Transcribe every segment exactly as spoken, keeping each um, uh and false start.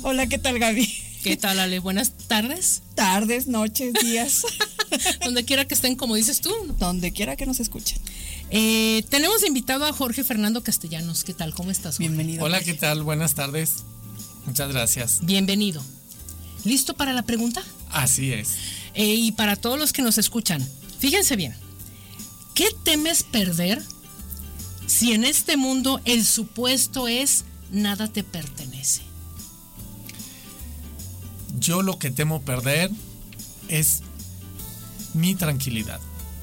Hola, ¿qué tal, Gaby? ¿Qué tal, Ale? Buenas tardes. Tardes, noches, días. Donde quiera que estén, como dices tú. Donde quiera que nos escuchen. Eh, tenemos invitado a Jorge Fernando Castellanos. ¿Qué tal? ¿Cómo estás, Jorge? Bienvenido. Hola, ¿qué tal? Buenas tardes. Muchas gracias. Bienvenido. ¿Listo para la pregunta? Así es. Eh, y para todos los que nos escuchan, fíjense bien. ¿Qué temes perder si en este mundo el supuesto es nada te pertenece? Yo lo que temo perder es mi tranquilidad.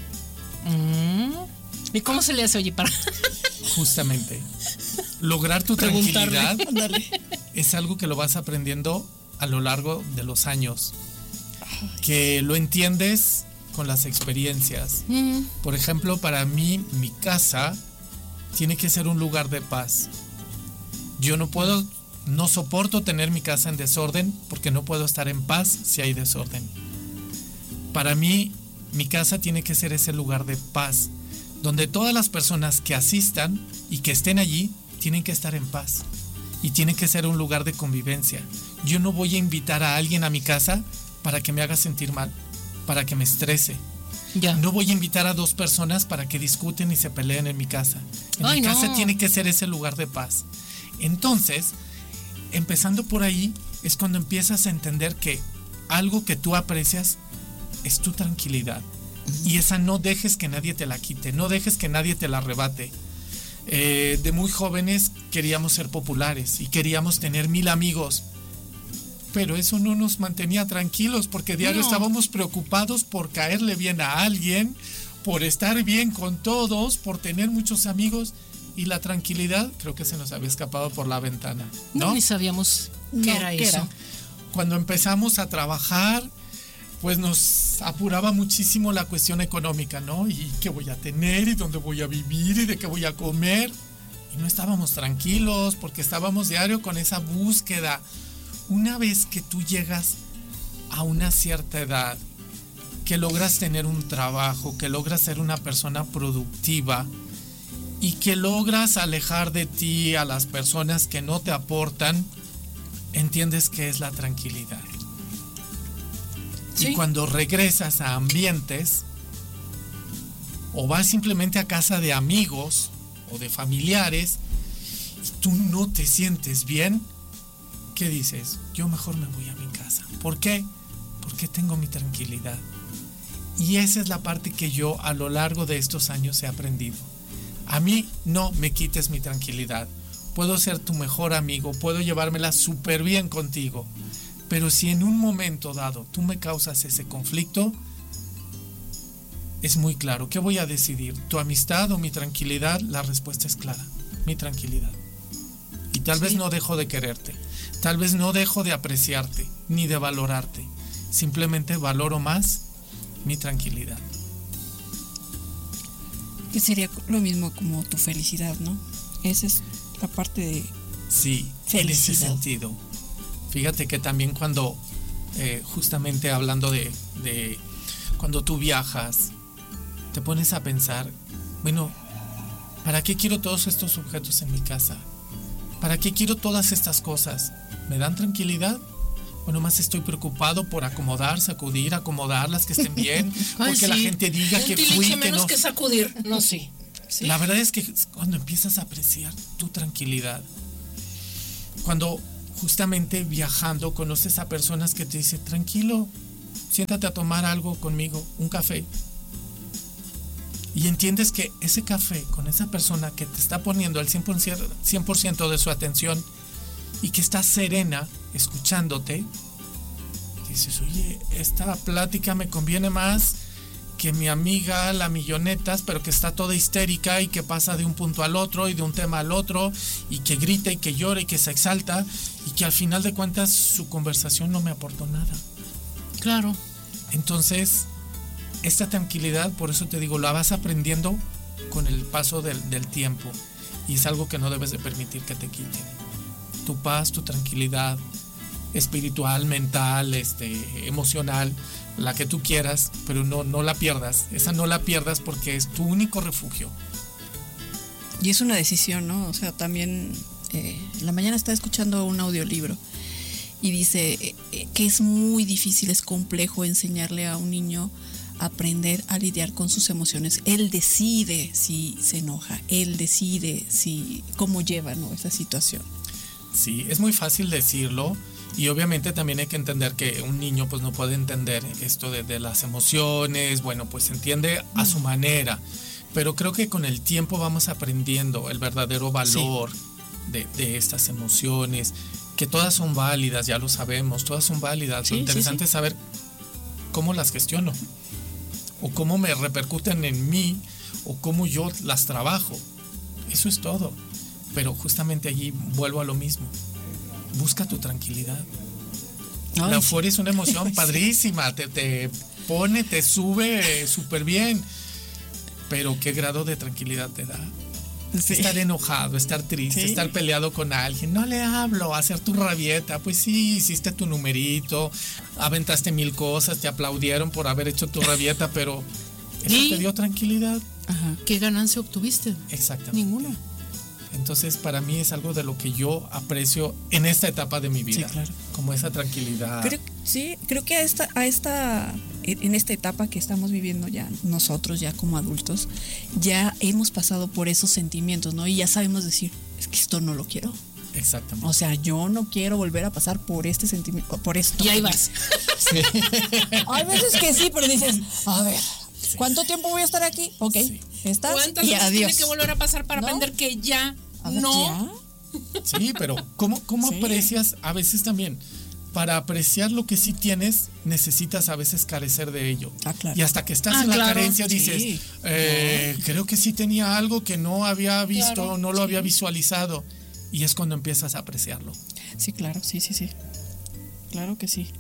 Mm. ¿Y cómo se le hace, oye, para...? Justamente. Lograr tu tranquilidad es algo que lo vas aprendiendo a lo largo de los años. Que lo entiendes con las experiencias. Mm. Por ejemplo, para mí, mi casa tiene que ser un lugar de paz. Yo no puedo, no soporto tener mi casa en desorden porque no puedo estar en paz si hay desorden. Para mí, mi casa tiene que ser ese lugar de paz, donde todas las personas que asistan y que estén allí tienen que estar en paz y tiene que ser un lugar de convivencia. Yo no voy a invitar a alguien a mi casa para que me haga sentir mal, para que me estrese. Ya. No voy a invitar a dos personas para que discuten y se peleen en mi casa. En Ay, mi no. casa tiene que ser ese lugar de paz. Entonces, empezando por ahí, es cuando empiezas a entender que algo que tú aprecias es tu tranquilidad. Y esa no dejes que nadie te la quite, no dejes que nadie te la arrebate. Eh, de muy jóvenes queríamos ser populares y queríamos tener mil amigos. Pero eso no nos mantenía tranquilos porque diario no. estábamos preocupados por caerle bien a alguien, por estar bien con todos, por tener muchos amigos, y la tranquilidad creo que se nos había escapado por la ventana. No, no ni sabíamos qué no, era ¿qué eso. Era? Cuando empezamos a trabajar, pues nos apuraba muchísimo la cuestión económica, ¿no? Y qué voy a tener, y dónde voy a vivir, y de qué voy a comer. Y no estábamos tranquilos porque estábamos diario con esa búsqueda. Una vez que tú llegas a una cierta edad, que logras tener un trabajo, que logras ser una persona productiva y que logras alejar de ti a las personas que no te aportan, entiendes qué es la tranquilidad. ¿Sí? Y cuando regresas a ambientes o vas simplemente a casa de amigos o de familiares y tú no te sientes bien, ¿qué dices? Yo mejor me voy a mi casa. ¿Por qué? Porque tengo mi tranquilidad. Y esa es la parte que yo a lo largo de estos años he aprendido. A mí no me quites mi tranquilidad. Puedo ser tu mejor amigo, puedo llevármela súper bien contigo. Pero si en un momento dado tú me causas ese conflicto, es muy claro. ¿Qué voy a decidir? ¿Tu amistad o mi tranquilidad? La respuesta es clara. Mi tranquilidad. Y tal sí. vez no dejo de quererte. Tal vez no dejo de apreciarte ni de valorarte. Simplemente valoro más mi tranquilidad. Que sería lo mismo como tu felicidad, ¿no? Esa es la parte de sí, felicidad. En ese sentido. Fíjate que también cuando, eh, justamente hablando de, de cuando tú viajas, te pones a pensar, bueno, ¿para qué quiero todos estos objetos en mi casa? ¿Para qué quiero todas estas cosas? ¿Me dan tranquilidad? ¿O nomás estoy preocupado por acomodar, sacudir, acomodarlas, que estén bien? Porque Ay, sí. la gente diga un que fui, que menos no. que sacudir, no, sí. sí. La verdad es que cuando empiezas a apreciar tu tranquilidad, cuando justamente viajando conoces a personas que te dicen, tranquilo, siéntate a tomar algo conmigo, un café. Y entiendes que ese café con esa persona que te está poniendo el cien por ciento de su atención y que está serena escuchándote, dices, oye, esta plática me conviene más que mi amiga la millonetas, pero que está toda histérica y que pasa de un punto al otro y de un tema al otro y que grita y que llora y que se exalta y que al final de cuentas su conversación no me aportó nada. Claro. Entonces, esta tranquilidad, por eso te digo, la vas aprendiendo con el paso del, del tiempo y es algo que no debes de permitir que te quiten. Tu paz, tu tranquilidad espiritual, mental, este, emocional, la que tú quieras, pero no, no la pierdas. Esa no la pierdas porque es tu único refugio. Y es una decisión, ¿no? O sea, también eh, en la mañana estaba escuchando un audiolibro y dice eh, que es muy difícil, es complejo enseñarle a un niño a aprender a lidiar con sus emociones. Él decide si se enoja, él decide si cómo lleva, ¿no?, esa situación. Sí, es muy fácil decirlo. Y obviamente también hay que entender que un niño pues no puede entender esto de, de las emociones, bueno, pues entiende a su manera, pero creo que con el tiempo vamos aprendiendo el verdadero valor sí. de, de estas emociones, que todas son válidas, ya lo sabemos, todas son válidas. Sí, lo interesante sí, sí. es saber cómo las gestiono, o cómo me repercuten en mí, o cómo yo las trabajo. Eso es todo. Pero justamente allí vuelvo a lo mismo. Busca tu tranquilidad. Ay, la euforia sí. es una emoción padrísima, te, te pone, te sube súper bien. Pero ¿qué grado de tranquilidad te da? Sí. Estar enojado, estar triste, sí. estar peleado con alguien. No le hablo, hacer tu rabieta. Pues sí, hiciste tu numerito, aventaste mil cosas, te aplaudieron por haber hecho tu rabieta, pero ¿eso ¿Y? te dio tranquilidad? Ajá. ¿Qué ganancia obtuviste? Exactamente. Ninguna. Entonces, para mí es algo de lo que yo aprecio en esta etapa de mi vida. Sí, claro. Como esa tranquilidad. Creo, sí, creo que a esta, a esta, en esta etapa que estamos viviendo ya nosotros, ya como adultos, ya hemos pasado por esos sentimientos, ¿no? Y ya sabemos decir, es que esto no lo quiero. Exactamente. O sea, yo no quiero volver a pasar por este sentimiento, por esto. Y ahí vas. Sí. Hay veces que sí, pero dices, a ver, ¿cuánto tiempo voy a estar aquí? Ok, sí. ¿Estás? ¿Cuántas y veces adiós. tiene que volver a pasar para ¿No? aprender que ya ver, no? ¿Ya? Sí, pero ¿cómo, cómo sí. aprecias a veces también? Para apreciar lo que sí tienes, necesitas a veces carecer de ello. Ah, claro. Y hasta que estás ah, en la claro. carencia dices, sí. eh, no. creo que sí tenía algo que no había visto, claro, no lo sí. había visualizado. Y es cuando empiezas a apreciarlo. Sí, claro, sí, sí, sí. Claro que sí.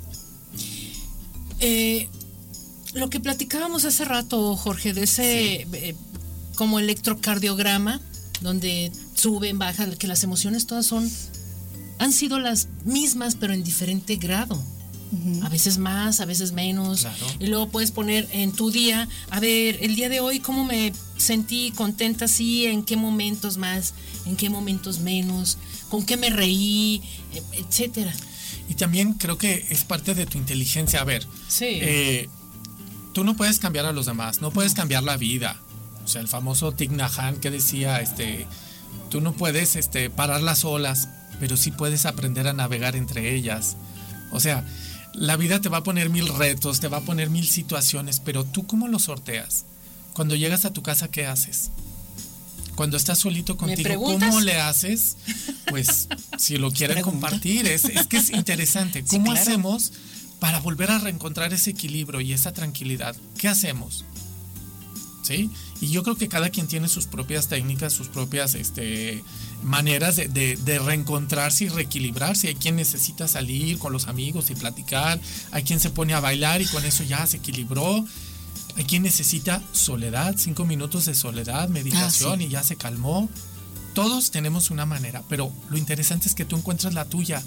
Eh... Lo que platicábamos hace rato, Jorge, de ese sí. eh, como electrocardiograma, donde suben, bajan, que las emociones todas son, han sido las mismas, pero en diferente grado. Uh-huh. A veces más, a veces menos. Claro. Y luego puedes poner en tu día, a ver, el día de hoy, ¿cómo me sentí contenta? Sí, ¿en qué momentos más? ¿En qué momentos menos? ¿Con qué me reí? Etcétera. Y también creo que es parte de tu inteligencia. A ver, sí. eh, tú no puedes cambiar a los demás, no puedes cambiar la vida. O sea, el famoso Thich Nhat Hanh que decía, este, tú no puedes este, parar las olas, pero sí puedes aprender a navegar entre ellas. O sea, la vida te va a poner mil retos, te va a poner mil situaciones, pero tú ¿cómo los sorteas? Cuando llegas a tu casa, ¿qué haces? Cuando estás solito contigo, ¿cómo le haces? Pues, si lo quieren compartir, es, es que es interesante. ¿Cómo sí, claro. hacemos para volver a reencontrar ese equilibrio y esa tranquilidad? ¿Qué hacemos? ¿Sí? Y yo creo que cada quien tiene sus propias técnicas, sus propias este, maneras de, de, de reencontrarse y reequilibrarse. Hay quien necesita salir con los amigos y platicar, hay quien se pone a bailar y con eso ya se equilibró. Hay quien necesita soledad, cinco minutos de soledad, meditación ah, sí. y ya se calmó. Todos tenemos una manera, pero lo interesante es que tú encuentres la tuya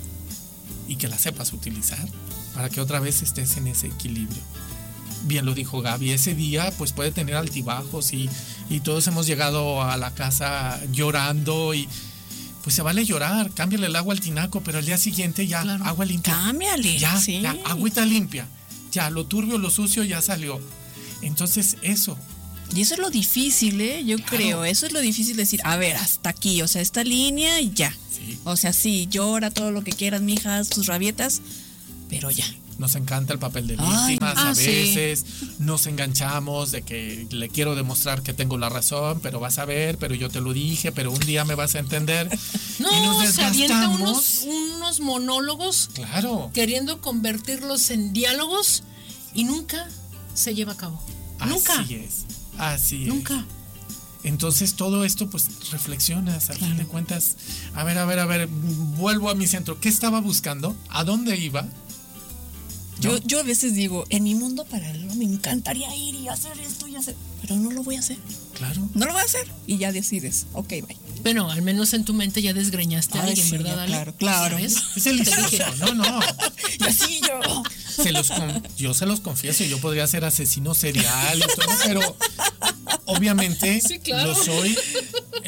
y que la sepas utilizar para que otra vez estés en ese equilibrio. Bien lo dijo Gaby, ese día pues puede tener altibajos y, y todos hemos llegado a la casa llorando y pues se vale llorar, cámbiale el agua al tinaco, pero al día siguiente ya claro. agua limpia. Cámbiale. Ya, sí. ya, agüita limpia. Ya, lo turbio, lo sucio ya salió. Entonces, eso. Y eso es lo difícil, ¿eh? Yo claro. creo, eso es lo difícil decir, a ver, hasta aquí, o sea, esta línea y ya. Sí. O sea, sí, llora todo lo que quieras, mijas, tus rabietas, pero ya. Nos encanta el papel de víctimas. Ay, ah, a veces sí. nos enganchamos de que le quiero demostrar que tengo la razón, pero vas a ver, pero yo te lo dije, pero un día me vas a entender. No, y nos se avienta unos, unos monólogos claro. queriendo convertirlos en diálogos y nunca se lleva a cabo. Así nunca. Así es, así nunca. es. Entonces todo esto pues reflexionas, al claro. fin de cuentas, a ver, a ver, a ver, vuelvo a mi centro, ¿qué estaba buscando? ¿A dónde iba? Yo, yo a veces digo, en mi mundo paralelo me encantaría ir y hacer esto y hacer, pero no lo voy a hacer. Claro. No lo voy a hacer y ya decides, ok, bye. Bueno, al menos en tu mente ya desgreñaste a Ay, alguien, sí, ¿verdad, Ale? Claro, claro. ¿Sabes? Es delicioso, no, no. Y así yo. Se los con, yo se los confieso, yo podría ser asesino serial y todo, pero obviamente sí, claro. lo soy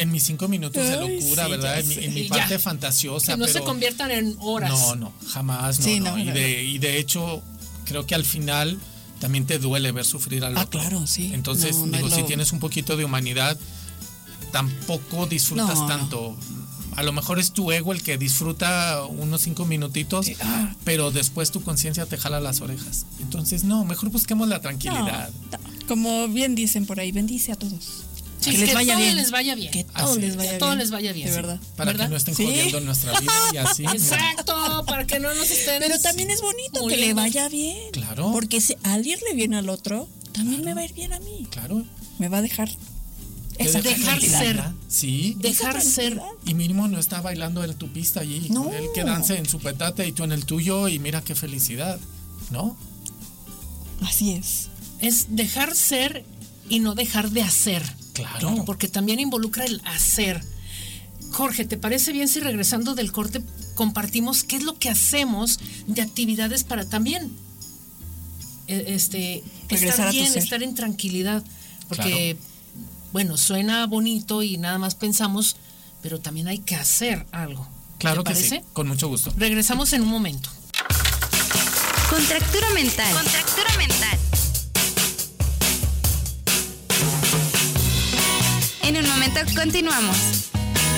en mis cinco minutos de Ay, locura, sí, ¿verdad? ya En mi, en mi sé. parte Ya. fantasiosa. Que no pero se conviertan en horas. No, no, jamás, no, Sí, no. no, Y, no, de, y de hecho, creo que al final también te duele ver sufrir al Ah, otro. claro, sí. Entonces, No, no digo, es si lo- tienes un poquito de humanidad, tampoco disfrutas No. tanto. A lo mejor es tu ego el que disfruta unos cinco minutitos, Sí, ah. pero después tu conciencia te jala las orejas. Entonces, no, mejor busquemos la tranquilidad. No, no. Como bien dicen por ahí, bendice a todos. Sí, que les vaya todo bien. les vaya bien. Que todo Así les es. vaya Que bien. todo les vaya bien, De sí. verdad. Para ¿verdad? que no estén Sí. jodiendo nuestra vida y así. mira. Exacto, para que no nos estén. Pero también es bonito que le muriendo. vaya bien. Claro. Porque si, al irle bien al otro, también Claro. me va a ir bien a mí. Claro. Me va a dejar Te esa deja dejar tranquilidad. ser. ¿verdad? Sí. Dejar Esa ser. tranquilidad. Y mínimo no está bailando en tu pista allí. No. Él que dance en su petate y tú en el tuyo y mira qué felicidad, ¿no? Así es. Es dejar ser y no dejar de hacer. Claro. Porque también involucra el hacer. Jorge, ¿te parece bien si regresando del corte compartimos qué es lo que hacemos de actividades para también eh, este, Regresar estar a tu bien, ser. estar en tranquilidad? Porque, bueno, suena bonito y nada más pensamos, pero también hay que hacer algo. Claro ¿Te que parece? sí, con mucho gusto. Regresamos en un momento. Contractura mental. Contractura mental. En un momento continuamos.